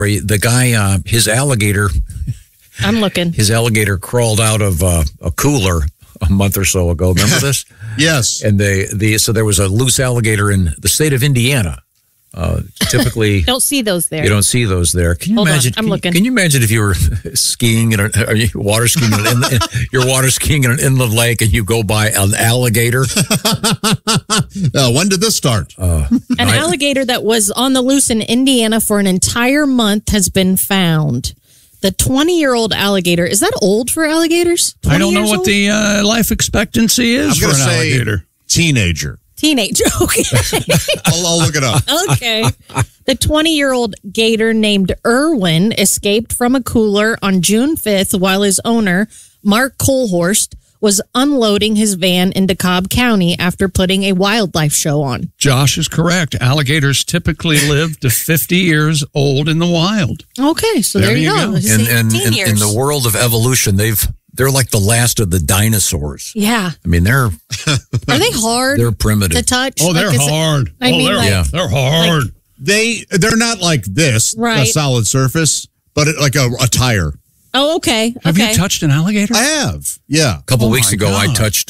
The guy, his alligator. I'm looking. His alligator crawled out of a cooler a month or so ago. Remember this? Yes. And so there was a loose alligator in the state of Indiana. Typically, don't see those there. You don't see those there. Can you Hold imagine? on, I'm looking. Can you imagine if you were skiing water skiing you're water skiing in an inland lake and you go by an alligator? When did this start? An alligator that was on the loose in Indiana for an entire month has been found. The 20-year-old alligator, is that old for alligators? I don't know what the life expectancy is for an alligator. Teenager. Teenager, okay. I'll look it up. Okay. The 20-year-old gator named Irwin escaped from a cooler on June 5th while his owner, Mark Colhorst, was unloading his van into Cobb County after putting a wildlife show on. Josh is correct. Alligators typically live to 50 years old in the wild. Okay, so there you go. And in the world of evolution, they're like the last of the dinosaurs. Yeah. I mean, are they hard? They're primitive to touch. Oh, they're hard. They're hard. They're not like this, right. A solid surface, but like a tire. Oh, okay. Have you touched an alligator? I have. Yeah. A couple weeks ago, I touched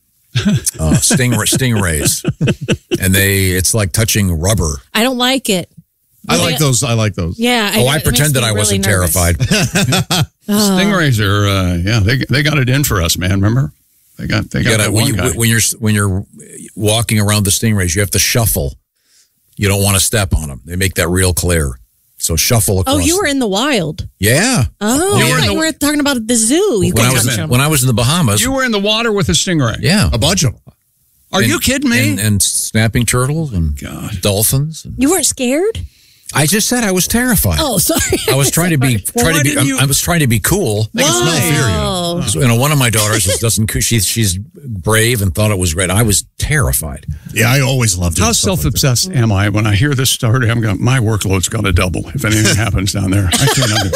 stingrays, and it's like touching rubber. I don't like it. I like those. Yeah. I pretended I wasn't terrified. Stingrays are, they got it in for us, man. Remember? They got that one guy. When you're walking around the stingrays, you have to shuffle. You don't want to step on them. They make that real clear. So shuffle across. Oh, you were in the wild. Yeah. Oh, you were talking about the zoo. When I was in the Bahamas. You were in the water with a stingray. Yeah. A bunch of them. Are you kidding me? And snapping turtles and dolphins. You weren't scared? I just said I was terrified. Oh, sorry. I was trying to be I was trying to be cool. They can smell fear. One of my daughters she's brave and thought it was great. I was terrified. Yeah, I always loved it. How self-obsessed am I? When I hear this story, my workload's going to double if anything happens down there. I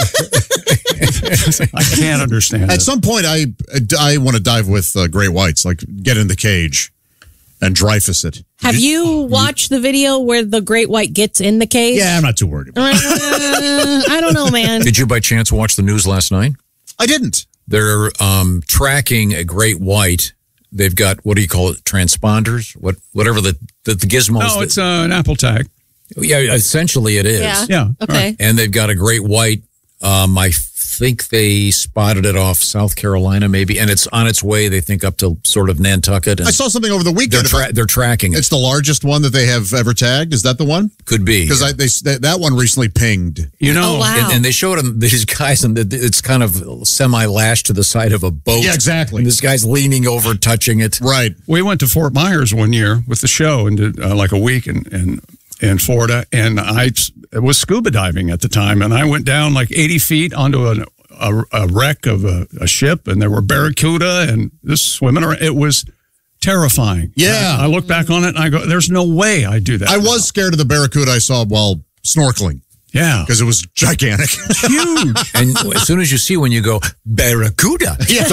can't understand. At some point, I want to dive with great whites, like get in the cage and Dreyfus it. Have you watched the video where the great white gets in the cage? Yeah, I'm not too worried about it. I don't know, man. Did you by chance watch the news last night? I didn't. They're tracking a great white. They've got, what do you call it, transponders? Whatever the gizmos. No, it's an Apple tag. Yeah, essentially it is. Yeah. Okay. Right. And they've got a great white. I think they spotted it off South Carolina, maybe, and it's on its way. They think up to sort of Nantucket. And I saw something over the weekend. They're tracking it. It's the largest one that they have ever tagged. Is that the one? Could be, because that one recently pinged. Oh, wow. And they showed them these guys, and it's kind of semi-lashed to the side of a boat. Yeah, exactly. And this guy's leaning over, touching it. Right. We went to Fort Myers one year with the show and did like a week in Florida, and I was scuba diving at the time, and I went down like 80 feet onto a wreck of a ship, and there were barracuda and this swimming around. It was terrifying. Yeah. I look back on it and I go, there's no way I'd do that. I was scared of the barracuda I saw while snorkeling. Yeah. Because it was gigantic. Huge. And as soon as you see when you go, barracuda. Yeah.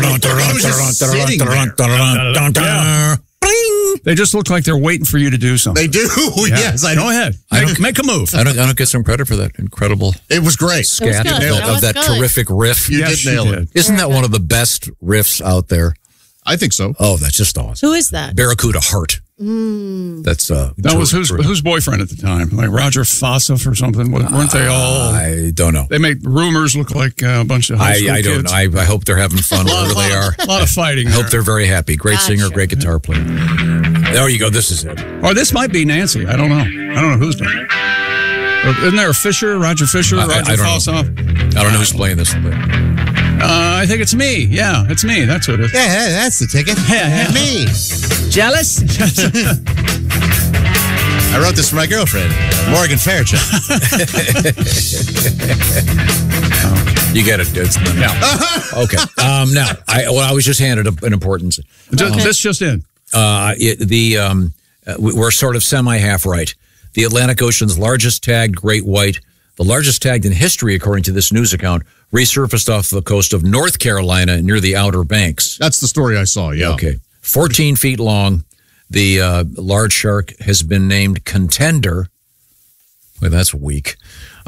They just look like they're waiting for you to do something. They do. Yeah. Yes. Go ahead. Make a move. I don't get some credit for that incredible. It was great. Scat of that terrific riff. You did nail it. Isn't that one of the best riffs out there? I think so. Oh, that's just awesome. Who is that? Barracuda Heart. That's that was whose boyfriend at the time? Like Roger Fossif or something? Weren't they all? I don't know. They make rumors look like a bunch of high school I don't kids. know. I hope they're having fun wherever they are. A lot of fighting. I hope they're very happy. Great singer, great guitar player. There you go. This is it. Or this might be Nancy. I don't know. I don't know who's doing it. Isn't there a Fisher? Roger Fisher? Roger Fossif? I don't know who's playing this. I think it's me. Yeah, it's me. That's what it is. Yeah, that's the ticket. Yeah. Me. Jealous? I wrote this for my girlfriend, Morgan Fairchild. You get it, dude. Yeah. Okay. Now, I was just handed an important. This just in. We're sort of semi-half right. The Atlantic Ocean's largest tagged great white, the largest tagged in history, according to this news account, resurfaced off the coast of North Carolina near the Outer Banks. That's the story I saw, yeah. Okay. 14 feet long. The large shark has been named Contender. Well, that's weak.